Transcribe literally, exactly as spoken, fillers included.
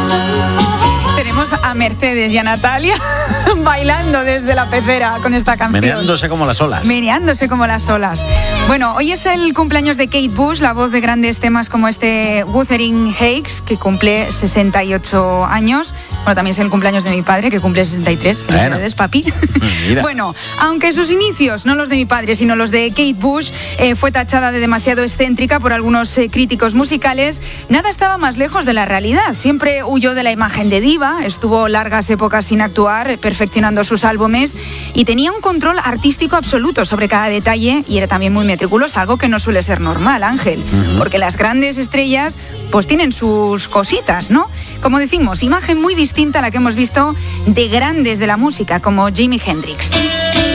Tenemos a Mercedes y a Natalia bailando desde la pecera con esta canción. Meneándose como las olas. Meneándose como las olas. Bueno, hoy es el cumpleaños de Kate Bush, la voz de grandes temas como este Wuthering Heights, que cumple sesenta y ocho años. Bueno, también es el cumpleaños de mi padre, que cumple sesenta y tres. Felicidades, bueno. Papi. Mira. Bueno, aunque sus inicios, no los de mi padre, sino los de Kate Bush, eh, fue tachada de demasiado excéntrica por algunos eh, críticos musicales, nada estaba más lejos de la realidad. Siempre huyó de la imagen de diva, estuvo largas épocas sin actuar, perfeccionando sus álbumes y tenía un control artístico absoluto sobre cada detalle y era también muy meticulosa, algo que no suele ser normal, Ángel, uh-huh. porque las grandes estrellas pues tienen sus cositas, ¿no? Como decimos, imagen muy distinta a la que hemos visto de grandes de la música como Jimi Hendrix.